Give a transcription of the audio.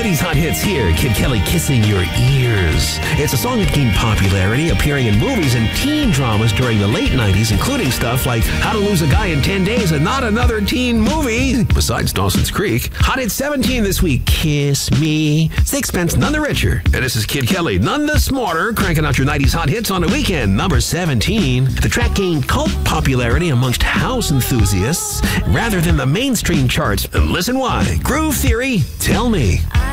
90s hot hits here. Kid Kelly, Kissing Your Ears. It's a song that gained popularity, appearing in movies and teen dramas during the late 90s, including stuff like How to Lose a Guy in 10 Days and Not Another Teen Movie, besides Dawson's Creek. Hot hit 17 this week, Kiss Me. Sixpence, None the Richer. And this is Kid Kelly, None the Smarter, cranking out your 90s hot hits on the weekend. Number 17. The track gained cult popularity amongst house enthusiasts rather than the mainstream charts. And listen why. Groove Theory, Tell Me.